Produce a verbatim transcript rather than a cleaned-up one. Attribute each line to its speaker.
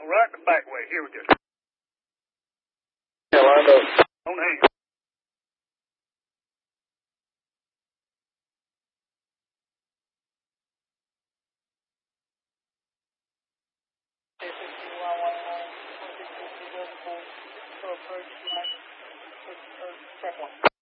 Speaker 1: right the back way. Here we go.
Speaker 2: Yeah, lined up.
Speaker 1: On hand. Approach, check one.